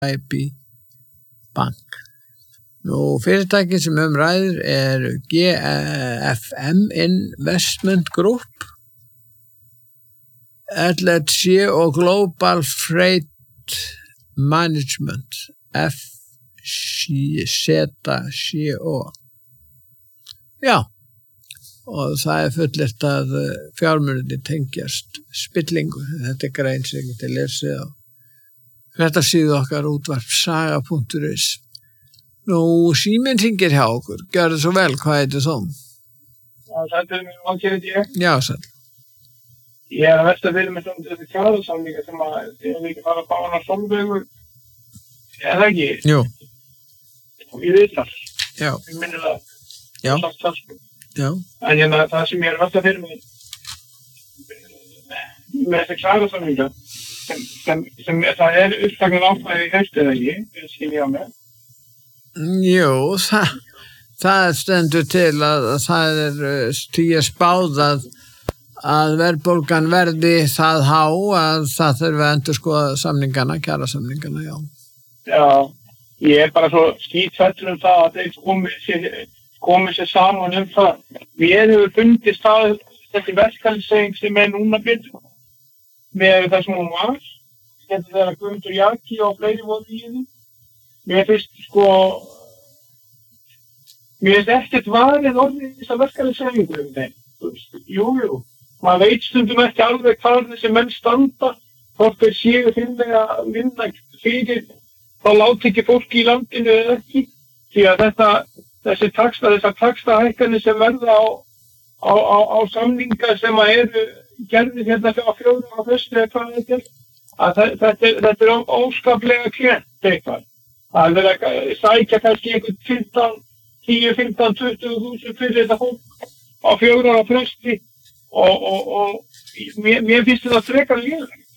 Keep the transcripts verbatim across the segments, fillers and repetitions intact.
I B Bank. Nú, fyrirtæki sem um ræðir er G F M Investment Group, L H C og Global Freight Management, F Z C O. Já, og það er fullyrt að fjármunirnir tengjast spillingu. Þetta er grein sem ég geti lesið á fréttasíðu okkar útvarp saga punktur is. Nú, síminn hringir hjá okkur. Gjörðu svo vel, hvað heitir þú? Já, þetta er mjög ákjörði ég. Já, sæll. Ég er að velta fyrir mig svona þessi kjarasamninga sem að ég vil ekki fara að bána Sólveigu. Er það ekki? Jú. Ég veit það. Já. Ég minni það. Já. Já. En hérna, það sem ég er að velta fyrir mig með þessi kjarasamninga sem, sem, sem það er upptaknar áfæði í haustið eða ekki, ég skil ég á mig. Jú, það, það stendur til að, að það er tíu spáð að að verðbólgan verði það há að það þurfi að endurskoða samningana, kjarasamningana, já. Já, ég er bara svo skítfættur um það að þeir komið sér, komið sér saman um það. Við hefur fundist það þessi verkefniseyðing sem er núna betur með það sem hún var. Þetta þeirra Guðmundur Jaki og fleiri voru í því. Mér finnst sko, mér finnst ekkert varið orðið þess að verkefniseyðingu um þeim. Jú, jú. Maður veit stundum ekki alveg hvað þessi menn standa, hvort þeir séu fyrir að vinna fyrir, þá láti ekki fólki í landinu eða ekki, því að þetta, þessi taxta, þessar taxtahækkanir sem verða á, á, á, á samninga sem að eru gerðir hérna á fjórum á föstu eða hvað þetta er, að þetta er, þetta er óskaplega klent eitthvað. Það er verið að sækja kannski einhvern fimmtán, tíu, fimmtán, tuttugu þúsund fyrir þetta fólk á fjórum á föstu. Og, og, og mér, mér finnst þetta frekar lélegt.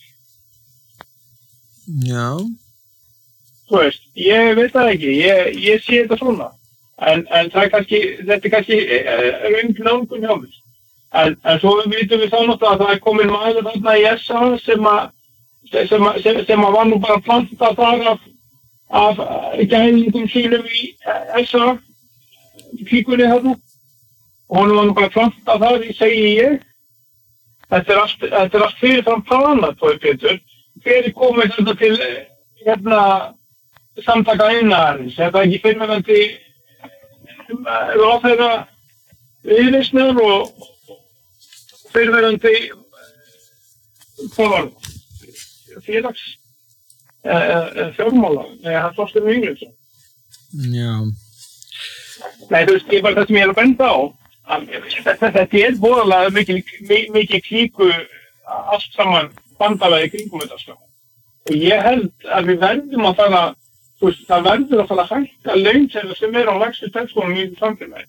Já. Þú veist, ég veit það ekki, ég, ég sé þetta svona. En, en það er kannski, þetta er kannski röng nálgun hjá mér. En, en svo vitum við þá náttúrulega að það er komin maður þarna í S A sem að, sem að, sem, sem að var nú bara planta þar af, af gælingum sínum í S A, klíkunni þarna. Og hún var nú bara planta þar, því segi ég. Þetta er allt, þetta er allt fyrirfram planað, tói Pétur. Fyrir komið þetta til hérna samtaka iðnaðarins. Þetta er ekki fyrirverandi ráðherra viðreisnar og fyrirverandi hvað félags eh, fjármála. Nei, hann Þorsteinn Víglundsson. Já. Nei, þú veist, ég var það sem ég er að benda á. Þetta er voðalega mikil, mikil klíku allt saman bandalagi kringum þetta sko. Og ég held að við verðum að fara, þú veist, það verður að fara að hækka laun sem er á lægstu tekstskólum í samfélagi.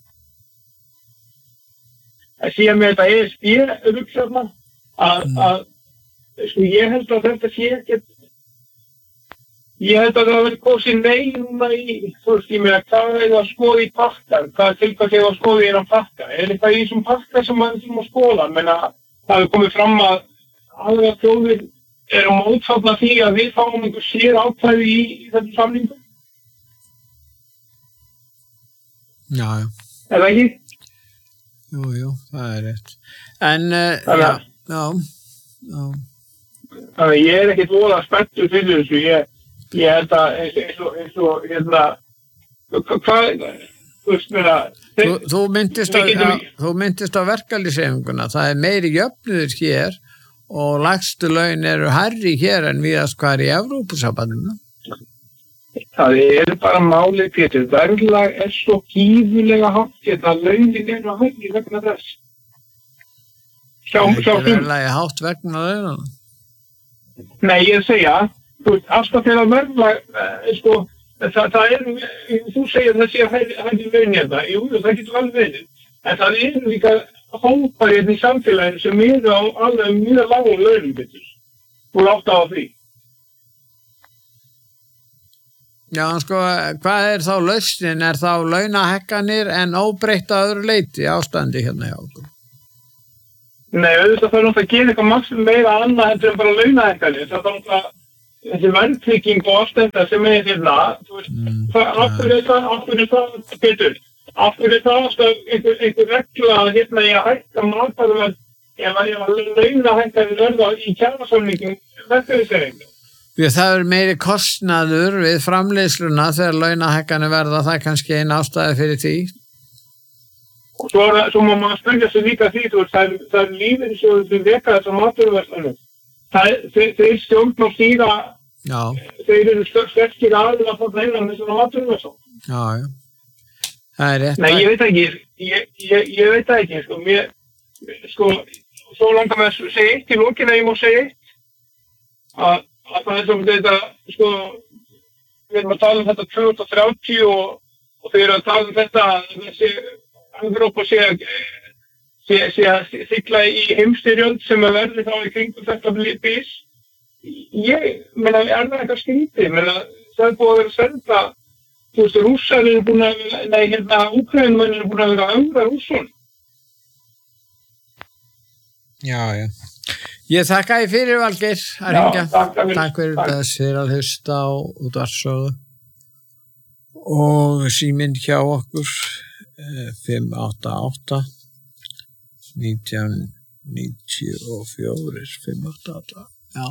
Það sé með þetta E S B-ruggsarna að, að, sko, ég held að þetta sé ekkert, ég held að það verður kosið nei núna í, þú veist, ég meina, hvað er það að skoða í pakkar, hvað tilkvæmt er það að skoða í einhverjum pakka, er eitthvað í þessum pakka sem maður þurfum að skoða, menna, það hefur komið fram að aðra þjóðir eru mótfallna því að við fáum einhver sér ákvæði í, í þetta samningu. Já, já. Er það ekki? Jú, jú, það er rétt. En, uh, já, já, já. Þannig að ég er ekkert voðalega spenntur fyrir þessu, ég Ég held að eins og, eins og, hérna, hvað, þú veist mér að... Þú, þú myndist á, á, þú myndist á verkalýðshreyfinguna, það er meiri jöfnuður hér og lægstu laun eru hærri hér en víðast hvar í Evrópusambandinu. Það er bara málið, Pétur, verðlag er svo gífurlega hátt að launin eru hærri vegna þess. Sjá, sjá, sjá. Verðlagi hátt vegna launana? Nei, ég segja... Þú veist, alltaf þegar verðlag, eh, sko, það, það er, þú segir það sé að hætti laun hérna, jú, það getur alveg verið, en það eru líka hópar hérna í samfélaginu sem eru á alveg mjög lágum launum, betur, og átt á því. Já, sko, hvað er þá lausnin? Er þá launahekkanir en óbreytt að öðru leyti ástandi hérna hjá okkur? Nei, auðvitað það er náttúrulega að gera eitthvað maksimum meira annað heldur en bara launahekkanir, það er náttúrulega þessi verðtrygging og allt þetta sem er hérna, þú veist, Mm, af hverju er það, af hverju er það, Pétur, af hverju er það alltaf einhver, einhver regla að hérna ég að hækka matarverð ef að ég að launa hækkaði verða í kjarasamningum verkefniseininga. Við það er meiri kostnaður við framleiðsluna þegar launahækkanir verða, það er kannski eina ástæði fyrir því. Og svo, er, svo má maður spyrja sig líka því, þú veist, það er, það er lífeyrissjóður sem reka þessar matarverðslunum. Þeir, þeir stjórn og stýra, Já, þeir eru sterkir aðeins að reyna þessar matarverðslunum. já, já. Það er rétt. Nei, ég veit ekki, ég, ég, ég veit það ekki, sko, mér, sko, svo langar mig að segja eitt í lokin að ég má segja eitt, að, að það er svo þetta, sko, við erum að tala um þetta tvö þúsund þrjátíu og, og þeir eru að tala um þetta, þessi Evrópa sé að sé, sé að sigla í heimstyrjöld sem að verði þá í kringum þetta bís. Ég, menna, er það eitthvað skrítið, menna, það er búið að vera að senda, þú veist, rússar eru búin að, nei, hérna, Úkraínumenn eru búin að vera að öfra rússun. Já, já. Ég þakka þér fyrir, Valgeir, að ringja. Takk, Takk fyrir þess fyrir að hlusta á útvarpssögu. Og síminn hjá okkur fimm átta átta nítján níutíu og fjögur fimm átta átta. Já.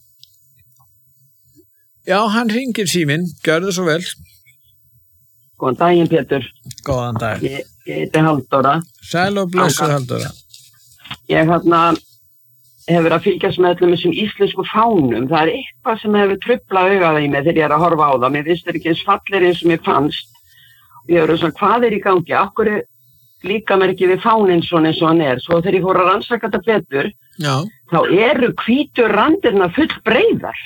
Já, hann ringir síminn, gjörðu svo vel. Góðan daginn, Pétur. Góðan dag. Ég, ég heiti Halldóra. Sæl og blessuð, Halldóra. Ég hérna hefur að fylgjast með öllum þessum íslensku fánum. Það er eitthvað sem hefur trublað augað í mig þegar ég er að horfa á það. Mér finnst þeir ekki eins fallegir eins og mér fannst. Ég hefur svona, hvað er í gangi? Akkur líka mér ekki við fáninn svona eins og hann er. Svo þegar ég fór að rannsaka þetta betur, Já. þá eru hvítu randirna full breiðar.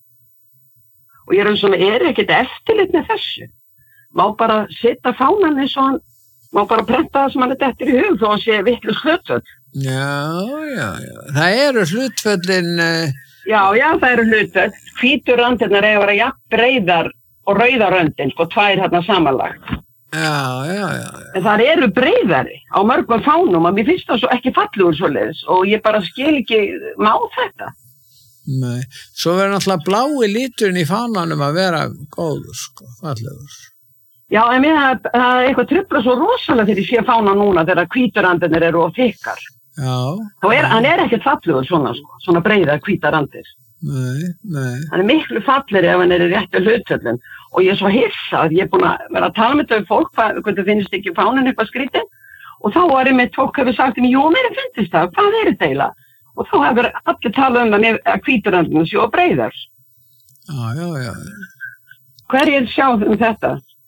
Og ég er svona, er ekkert eftirlit með þessu? Má bara setja fánan eins og hann, má bara prenta það sem hann er dettur í hug þó hann sé vitlaus hlutföll. Já, já, já. Það eru hlutföllin... Uh... Já, já, það eru hlutföll. Hvítu randirnar eiga að vera jafn breiðar og rauðaröndin, sko, tvær hérna samanlagt. Já, já, já, já. En það eru breiðari á mörgum fánum og mér finnst það svo ekki fallegur svoleiðis og ég bara skil ekki má þetta. Nei, svo verður náttúrulega blái liturinn í fánanum að vera góður, sko, fallegur. Já, en mér það er eitthvað trufla svo rosalega þegar ég sé fána núna þegar hvíturandirnir eru of þykkar. Já. Þá er, hann er ekkert fallegur svona, sko, svona breiðar hvítarandir. Nei, nei. Hann er miklu fallegri ef hann er í réttu hlutföllum og ég er svo hissa að ég er búin að vera að tala með þau fólk, hvað, hvernig finnst ekki fánin eitthvað skrítið og þá var ég með fólk hefur sagt um, jú, mér finnst það, hvað er þetta eiginlega? Og þá hefur allir talað um að, að hvíturandinu séu breiðar. Já, já, já. Hverjir sjá um þetta?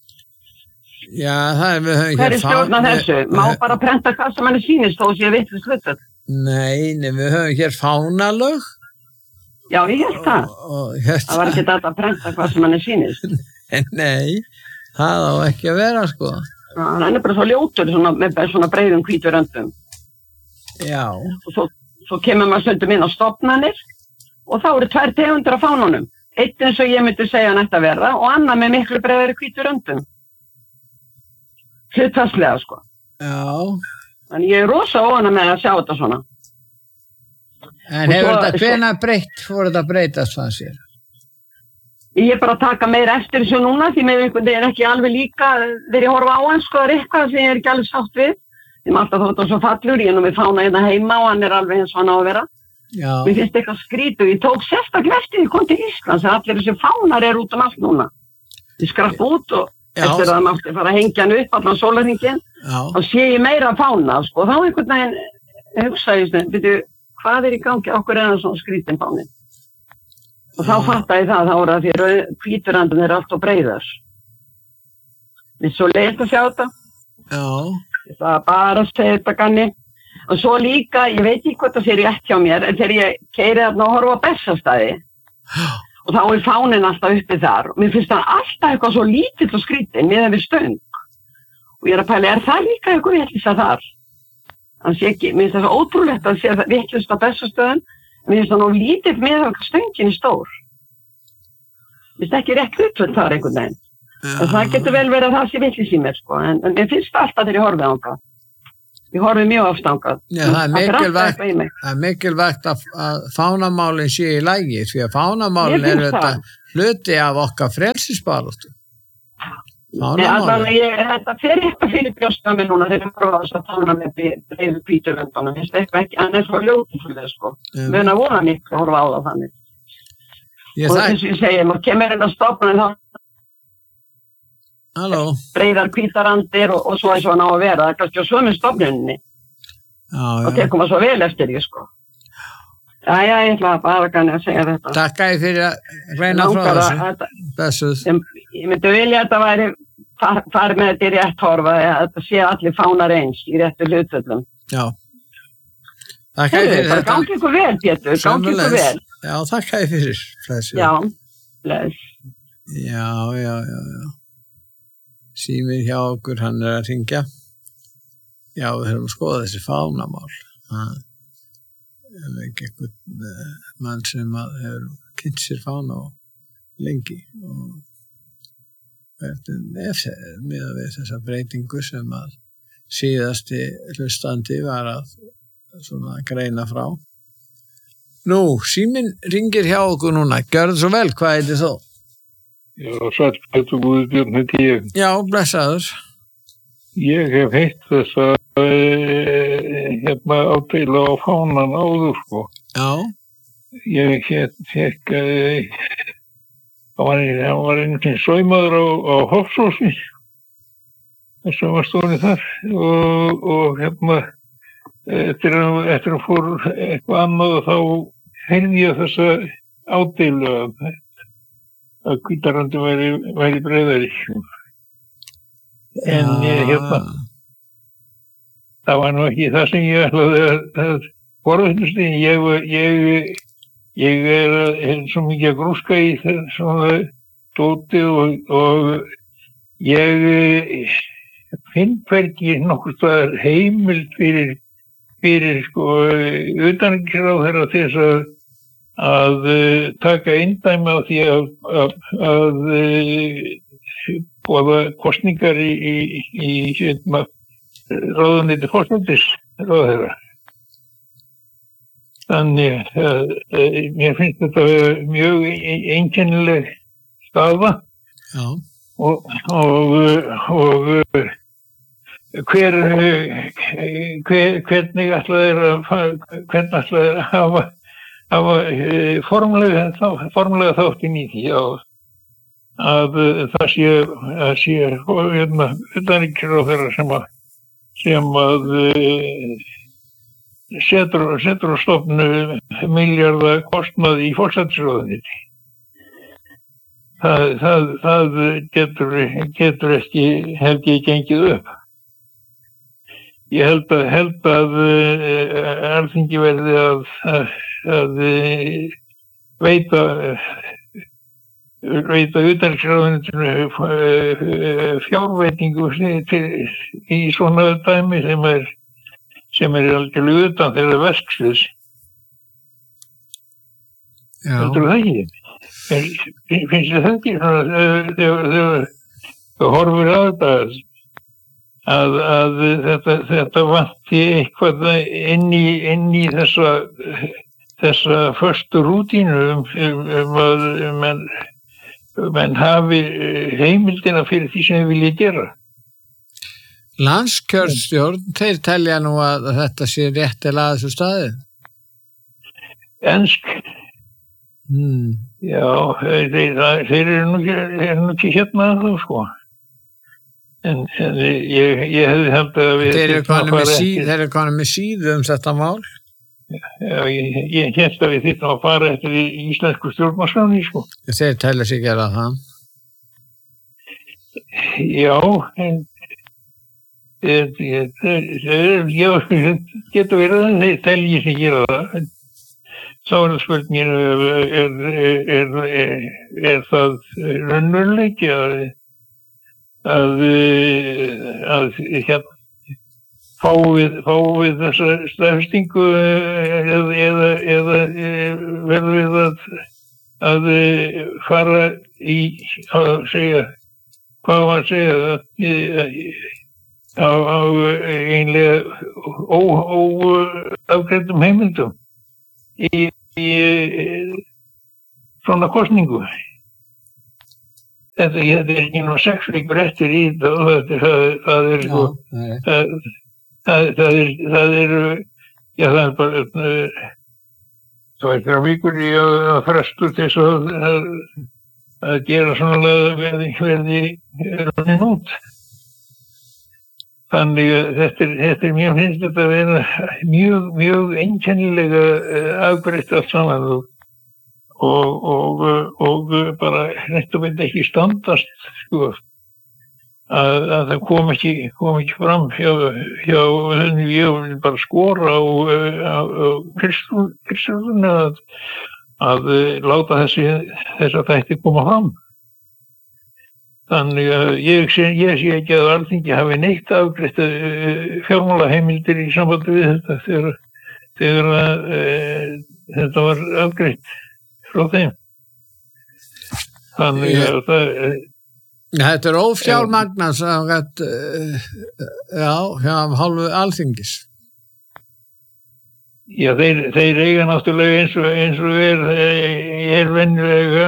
Já, það er við höfum Hverjir stjórna þessu? Má bara prenta hvað sem hann er sýnist þó sé vitlaust hlutföll? Nei, nei, við höfum hér fánalög. Já, ég held það. Og, og, hérna... Það var ekki þetta að prenta hvað sem hann er sýnist. Nei, það á ekki að vera, sko. Já, hann er bara svo ljótur svona, með svona breiðum hvíturöndum. Já. Og svo, svo kemur maður stundum inn á stofnanir og þá eru tvær tegundir af fánunum. Eitt eins og ég myndi segja hann ætti að verða og annar með miklu breiðari hvíturöndum. Hlutfallslega, sko. Já. Þannig ég er rosa óana með að sjá þetta svona. En hefur svo, þetta, hvenær breytt, fór þetta breytast það sér? Ég er bara að taka meira eftir þessu núna, því með einhvern veginn er ekki alveg líka, þegar ég horfa á hans, sko, það er eitthvað sem ég er ekki alveg sátt við. Ég er alltaf þótt og svo fallur, ég er nú með fána hérna heima og hann er alveg eins og hann á að vera. Já. Mér finnst eitthvað skrítið, ég tók sérstaklega eftir því ég kom til Íslands, að allir þessi fánar eru út um allt núna. Ég skrapp út og Já. Eftir að það mátti fara að hengja hann upp allan sólarhringinn, þá sé ég meira fána, sko, þá einhvern veginn hugsa ég sem, byrju, hvað er í gangi, okkur er það svona skrítin fánin? Og þá fatta ég það, þá er það því hvíturandin er allt og breiðar. Mér er svo leitt að sjá þetta. Já. Það er bara að segja þetta ganni. Og svo líka, ég veit ekki hvað það sé rétt hjá mér, en þegar ég keiri þarna og horfa á Bessastaði, og þá er fánin alltaf uppi þar, og mér finnst það alltaf eitthvað svo lítill og skrítin, meðan við stöng. Og ég er að pæla, er það líka eitthvað vitleysa þar? Þannig sé ekki, mér finnst það svo ótrúlegt að sé það vitlaust á Bessastöðum, mér finnst það nú lítill meðan stöngin er stór. Mér finnst ekki rétt hlutföll þar einhvern veginn. En það getur vel verið að það sé vitleys í mér, sko, en, en mér finnst það alltaf þegar ég horfið á það. Ég horfi mjög afstangað. Já, það er mikilvægt, það er mikilvægt að, að fánamálin sé í lagi, því að fánamálin eru þetta hluti af okkar frelsisbaráttu. Fánamálin. Ég, þetta fer eitthvað fyrir brjósta mig núna þegar ég prófa þess að fána með breiðu píturvöndunum. Ég stekka ekki, hann er svo ljótur fyrir það, sko. Um. Mun að vona miklu að horfa á það þannig. Ég og þess að ég segi, maður kemur inn að stofna þá Halló. Breiðar hvítarandir og, og svo er svona á að vera. Það er kannski á sömu stofnuninni. Já, já. Og tekum maður svo vel eftir því, sko. Já, já, ég ætla bara kanni að segja þetta. Takk að ég fyrir að reyna frá þessu. Bessuð. Ég myndi vilja að þetta væri farið með þetta í rétt horfa, að þetta sé allir fánar eins í réttu hlutföllum. Já. Takk að ég fyrir þetta. Gangi ykkur vel, Pétur. Gangi ykkur vel. Já, takk að ég fyrir. Flessu. Já, bless. Já, já, já, já. Símir hjá okkur, hann er að ringja. Já, við höfum að skoða þessi fánamál. Það er ekki einhvern uh, mann sem hefur kynnt sér fána lengi. Og með við þessa breytingu sem að síðasti hlustandi var að svona greina frá. Nú, síminn ringir hjá okkur núna. Gjörðu svo vel, hvað heitir þú? Já, sæll, Pétur Guðbjörn heiti ég. Já, blessaður. Ég hef heitt þess að e, hérna ádeila á fánan áður, sko. Já. Ég fekk, e, hann var einu til saumaður á, á Hofsósi, þess að var stórið þar, og, og hérna, eftir að, eftir að fór eitthvað annað, þá heyrði ég þessa ádeilu að að hvítarandi væri, væri breiðari. En ég, hérna, það var nú ekki það sem ég ætlaði að, að forðast í. Ég, ég, ég er, er svo mikið að grúska í svona dóti og, og ég finn hvergi nokkuð staðar heimild fyrir, fyrir sko, utanríkisráðherra til þess að að uh, taka eindæmi á því að, að, að uh, boða kosningar í, í, í hérna, ráðuneyti forsætisráðherra. Þannig að uh, mér finnst þetta mjög einkennileg staða. Já. Og, og, og uh, hver, hver, hvernig ætlaði að, hvernig ætlaði að hafa Það var formulega, formulega þáttinn í því að, að það sé, að sé hérna, utanríkisráðherra sem að, sem að setur, setur á stofnu milljarða kostnað í forsætisráðuneyti. Það, það, það getur, getur ekki, held ég gengið upp. Ég held að, held að uh, Alþingi verði að, að, að uh, veita, uh, veita utanríkisráðuneytinu uh, fjárveitingu til, í svona dæmi sem er, sem er algjörlega utan þeirra verksviðs. Heldur það ekki? Finnst þið það ekki svona þegar þú horfir á þetta? Að, að þetta, þetta vanti eitthvað inn í, inn í þessa, þessa förstu rútínu um, um að menn, menn hafi heimildina fyrir því sem þið vilja gera. Landskjörstjórn, þeir telja nú að þetta sé réttilega að þessu staði? Ensk? Hmm. Já, þeir, þeir eru nú ekki, er nú ekki hérna að það, sko. En, en ég, ég hefði held að við... Þeir eru konum með, síð, er með síðu um þetta mál? Já, ég, ég held að við þyrftum að fara eftir í íslensku stjórnarskráni, sko. Þeir telja sig gera það? Já, en... Ég, ég, ég, ég getur verið að þeir telji sig gera það. Þá er það spurningin, er, er, er, er, er það raunveruleiki að að, að hérna fáum við, fáum við þessa staðfestingu eða, eða, eða verðum við að, að fara í að segja, hvað var að segja, að, á, á einlega óafgreiddum heimildum í, í svona kosningu. Þetta, þetta er ekki nú sex vikur eftir í þetta og þetta, það, það er sko, það, það, það er, það er, já það er bara, það er þrjá vikur í að frestu til þess að, að, að gera svona verði, verði rannin út. Þannig að þetta er, þetta er mjög finnst þetta að vera mjög, mjög einkennilega afbreytt allt saman og Og, og, og bara rétt og veit ekki standast sko, að, að það kom ekki, kom ekki fram hjá, hjá þenni ég vil bara skora á, á, á Kristján að, að láta þessi, þessa þætti koma fram. Þannig að ég sé, ég sé ekki að Alþingi hafi neitt afgreitt fjármálaheimildir í sambandi við þetta þegar, þegar að, e, þetta var afgreitt. Frá þeim. Þannig að það er... Þetta er ófjármagnað samkvæmt, já, hjá hálfu Alþingis. Já, þeir, þeir eiga náttúrulega eins og, eins og er, er venjulega,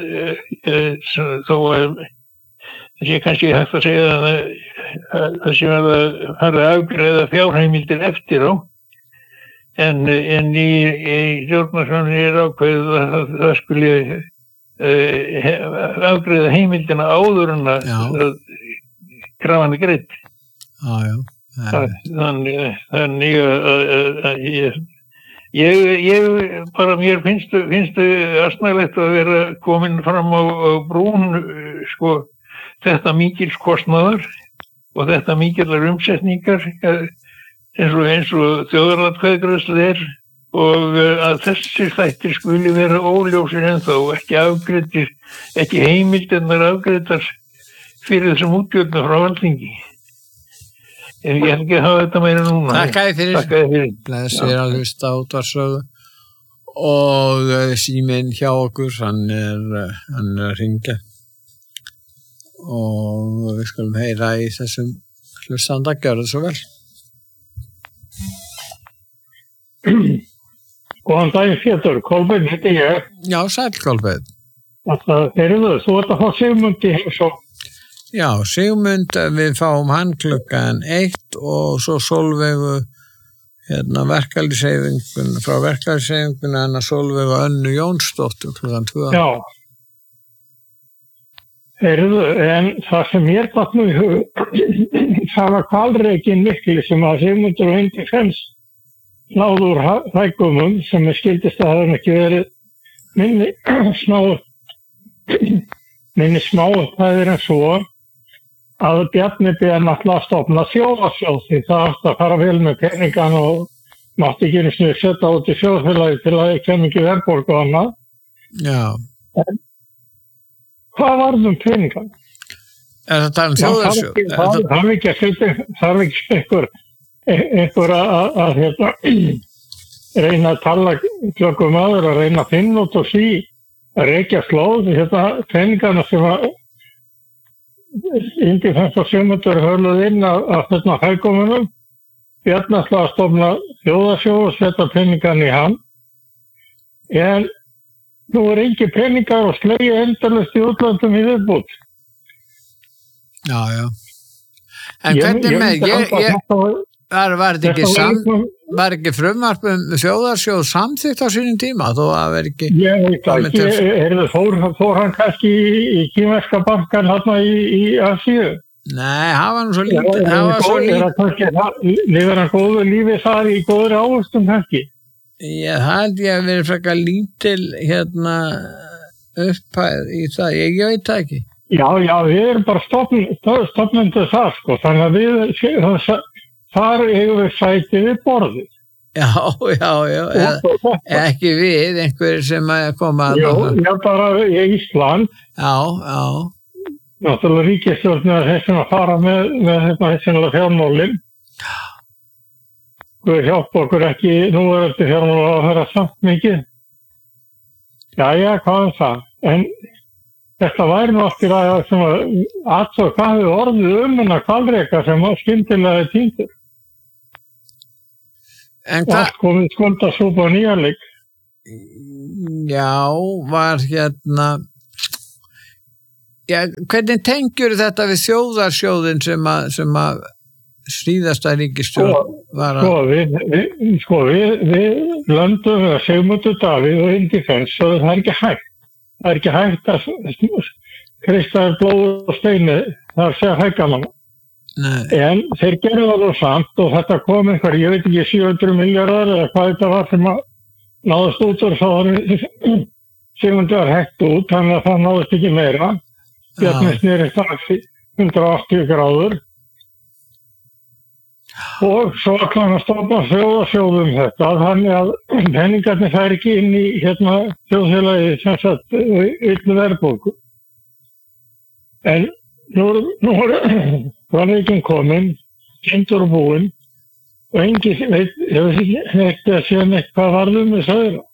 þó að það sé kannski hægt að segja að það sé að það er afgreiða fjárheimildir eftir á. En, en í, í stjórnarskránni er ákveðið að það skuli uh, afgreiða heimildina áður en að krafan er greidd. Já, já. Þannig, þannig að, að, að ég, ég, ég bara mér finnst, finnst astnægilegt að vera komin fram á, á brún sko, þetta mikils kostnaðar og þetta mikillar umsetningar eins og, eins og þjóðaratkvæðagreiðsla er og að þessir þættir skuli vera óljósir ennþá, ekki afgreiddir, ekki heimildirnar afgreiddar fyrir þessum útgjöldum frá Alþingi. En ég hef ekki að hafa þetta meira núna. Þakkaði fyrir. Þakkaði fyrir. Blessir að hlusta á útvarpssögu og síminn hjá okkur, hann er, hann er að hringja og við skulum heyra í þessum hlustanda, gjörðu svo vel. Góðan daginn Pétur, Kolbeinn heiti ég. Já, sæll Kolbeinn. Það er það, þú ert að fá Sigmund í heimsókn. Já, Sigmund, við fáum hann klukkan eitt og svo Sólveigu hérna verkalýðshreyfingun, frá verkalýðshreyfingun en að Sólveigu Önnu Jónsdóttur klukkan tvö. Já. Heyrðu, en það sem ég datt nú í hug, það var hvalrekinn mikli sem að Sigmundur og Hindi Fens náðu úr hækumum sem er skildist að það hefði ekki verið minni smá minni smá það er en svo að Bjarni beðið náttúrulega að stofna þjóðarsjóð því það átti að fara vel með peningan og mátti ekki einu sinni setja út í þjóðfélagi til að það kem ekki verðbólgu og annað. Já. En hvað varðum peningan? Er það talað um þjóðarsjóð? Það er ekki að setja, það er ekki einhver, einhver að, að hérna, reyna að tala klokkum aður, að reyna að finna út og sí, að reykja slóð, hérna, peningana sem að Hindi Fens og Sigmundur hörluð inn að, að þarna hækumunum, Bjarni ætlaði að stofna þjóðarsjóð og setja peningan í hann, en nú er ekki peningar og slegja endalaust í útlöndum í viðbútt. Já, já. En hvernig með, ég, ég, var, var þetta ekki sam, var ekki frumvarp um þjóðarsjóð samþykkt á sínum tíma, þó að vera ekki... Ég veit ekki, er það fór, fór hann kannski í, í kínverska bankan hérna í, í Asíu? Nei, það var nú svo lítið, það var svo lítið. Lifir hann góðu lífið þar í góður ávöxtum kannski? Ég held ég að vera frekar lítil hérna upphæð í það, ég, ég veit það ekki. Já, já, við erum bara stofnendur það, sko, þannig að við, þar eigum við sætið við borðið. Já, já, já, eða, ekki við, einhverjir sem að koma að... Já, já, bara í Ísland. Já, já. Náttúrulega ríkisstjórnir er þessum að fara með, með þessinlega fjármálinn. Guð hjálpa okkur ekki, nú er þetta fjármála að höra samt mikið. Jæja, hvað er það? En þetta væri nú aftur að aðtóð hvað við orðið um hennar hvalreka sem skyndilega er týndur. En og allt komið skuldasúpa og nýjarleik. Já, var hérna já, hvernig tengjur þetta við þjóðarsjóðin sem að, sem að síðasta ríkisstjórn var að... Sko, við, við, sko, við, við löndum við að Sigmundur Davíð og Indifens og það er ekki hægt. Það er ekki hægt að kreista blóð og steini þar sé að hægja manna. Nei. En þeir gerðu það nú samt og þetta kom einhver, ég veit ekki, sjö hundruð milljarðar eða hvað þetta var sem að náðast út og svo var Sigmundur var hægt út, þannig að það náðast ekki meira. Bjarni sneri strax í hundrað og áttatíu gráður. Og svo kann að stoppa þjóðarsjóðum þetta, þannig að peningarnir fær ekki inn í hérna þjóðfélagi sem sagt yllu verðbólgu. En nú, nú var leikin komin, kindur og búinn, og enginn veit, hefur ekki að sé neitt hvað varðum við sögura.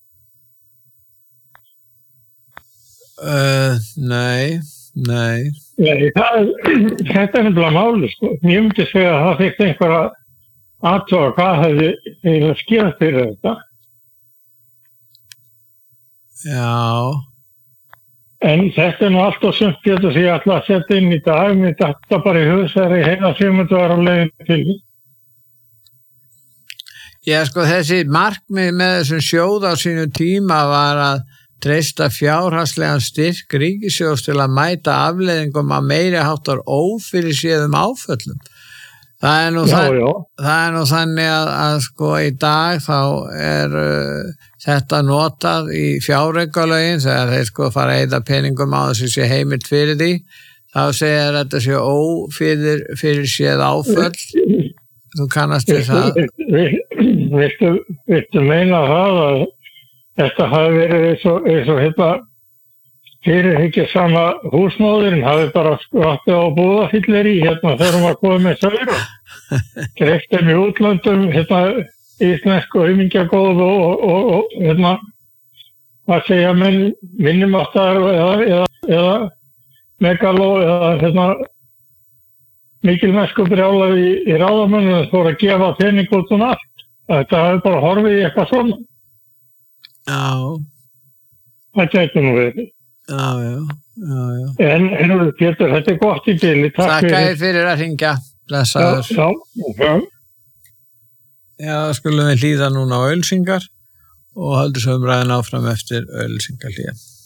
Uh, nei, nei. Nei, það, þetta er nefnilega máli, sko. Ég myndi segja að það fikk einhver að athuga hvað hefði eiginlega skýrt fyrir þetta. Já. En þetta er nú allt og sumt getur því að ætla að setja inn í dag, mér þetta bara í hugsaðri heila Sigmundur var á leiðin til því. Já, sko, þessi markmið með þessum sjóð á sínu tíma var að treysta fjárhagslegan styrk ríkissjóðs til að mæta afleiðingum að meiri háttar ófyrirséðum áföllum. Það er nú, já, þann, já. það er nú þannig að, að sko í dag þá er uh, þetta notað í fjáraukalögin þegar þeir sko fara að eyða peningum á þessu sé heimilt fyrir því. Þá segir þetta sé ófyrirséð áföll. Þú kannast við það. Viltu, viltu meina það að þetta hafi verið eins og, eins og hérna fyrirhyggja sama húsmóðurinn hafi bara skvattið á búðafyllir í hérna þegar hún var komið með sögur greiftum í útlöndum hérna íslensku aumingjagóð og, og, og, og hérna að segja menn minnumáttar eða, eða, eða megaló eða hérna mikilmennsku brjála í, í ráðamönnum það fór að gefa pening út um allt. Þetta hafi bara horfið í eitthvað svona. Já. Það gæti nú verið. Já, já, já, já. En, en Pétur, þetta er gott í bili. Takk Takk fyrir. fyrir að hringja. Blessaður. Já, já, já. Já, skulum við hlýða núna á auglýsingar og haldur svo umræðin áfram eftir auglýsingarhlýja.